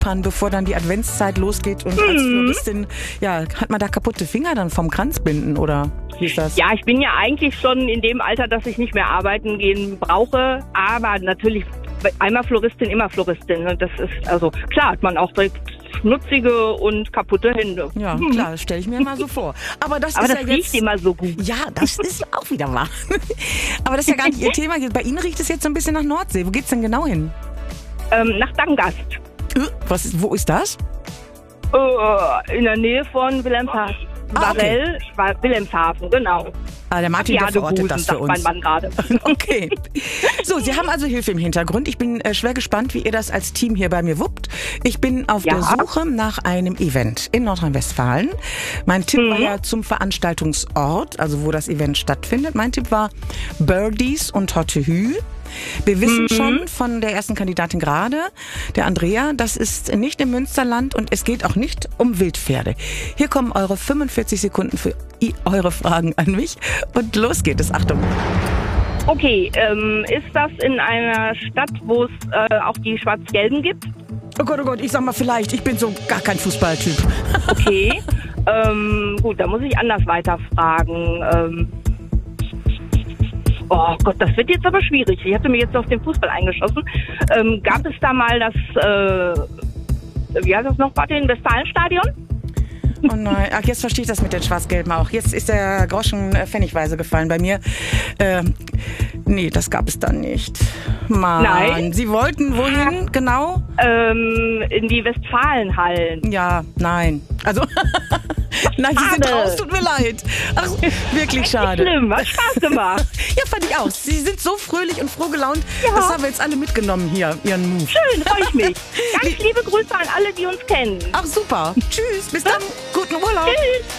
Skippern, bevor dann die Adventszeit losgeht und als Floristin, ja, hat man da kaputte Finger dann vom Kranzbinden oder wie ist das? Ja, ich bin ja eigentlich schon in dem Alter, dass ich nicht mehr arbeiten gehen brauche, aber natürlich einmal Floristin, immer Floristin. Das ist, also klar, hat man auch direkt schmutzige und kaputte Hände. Ja, klar, das stelle ich mir mal so vor. Aber das riecht immer so gut. Ja, das ist auch wieder wahr. Aber das ist ja gar nicht Ihr Thema. Bei Ihnen riecht es jetzt so ein bisschen nach Nordsee. Wo geht's denn genau hin? Nach Dangast. Wo ist das? In der Nähe von Wilhelmshaven. Okay. Wilhelmshaven, genau. Der Martin, der verortet das für uns. Mein Mann gerade. Okay. So, Sie haben also Hilfe im Hintergrund. Ich bin schwer gespannt, wie ihr das als Team hier bei mir wuppt. Ich bin auf der Suche nach einem Event in Nordrhein-Westfalen. Mein Tipp war ja zum Veranstaltungsort, also wo das Event stattfindet. Mein Tipp war Birdies und Hottehü. Wir wissen schon von der ersten Kandidatin gerade, der Andrea, das ist nicht im Münsterland und es geht auch nicht um Wildpferde. Hier kommen eure 45 Sekunden für eure Fragen an mich und los geht es. Achtung. Okay, ist das in einer Stadt, wo es auch die Schwarz-Gelben gibt? Oh Gott, ich sag mal vielleicht, ich bin so gar kein Fußballtyp. Okay, gut, da muss ich anders weiterfragen. Oh Gott, das wird jetzt aber schwierig. Ich hatte mir jetzt auf den Fußball eingeschossen. Gab es da mal das, wie heißt das noch, Martin, Westfalenstadion? Oh nein, ach, jetzt verstehe ich das mit den Schwarz-Gelben auch. Jetzt ist der Groschen pfennigweise gefallen bei mir. Nee, das gab es dann nicht. Mann, Nein. Sie wollten wohin genau? In die Westfalenhallen. Ja, nein. Also, nein, Sie sind raus, tut mir leid. Ach, wirklich schade. Nicht schlimm, hat Spaß gemacht. Ja, fand ich auch. Sie sind so fröhlich und froh gelaunt. Ja. Das haben wir jetzt alle mitgenommen hier, Ihren Move. Schön, freue ich mich. Ganz liebe Grüße an alle, die uns kennen. Ach, super. Tschüss, bis dann. Guten Urlaub. Tschüss.